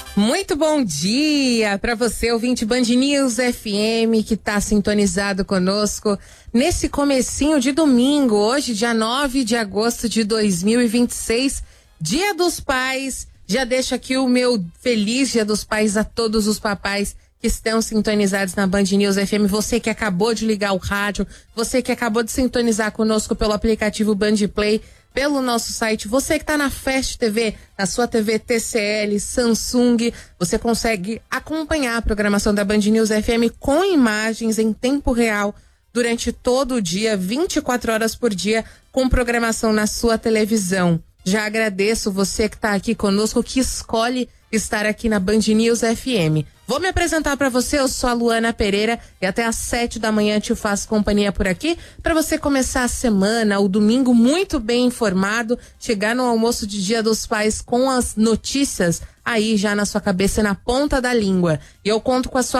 Muito bom dia para você, ouvinte Band News FM, que está sintonizado conosco nesse comecinho de domingo, hoje, dia 9 de agosto de 2026, Dia dos Pais. Já deixo aqui o meu feliz Dia dos Pais a todos os papais que estão sintonizados na Band News FM. Você que acabou de ligar o rádio, você que acabou de sintonizar conosco pelo aplicativo Band Play, pelo nosso site, você que está na Fast TV, na sua TV TCL, Samsung, você consegue acompanhar a programação da Band News FM com imagens em tempo real durante todo o dia, 24 horas por dia, com programação na sua televisão. Já agradeço você que está aqui conosco, que escolhe estar aqui na Band News FM. Vou me apresentar para você, eu sou a Luana Pereira e até às 7 da manhã te faço companhia por aqui para você começar a semana, o domingo muito bem informado, chegar no almoço de Dia dos Pais com as notícias aí já na sua cabeça, na ponta da língua. E eu conto com a sua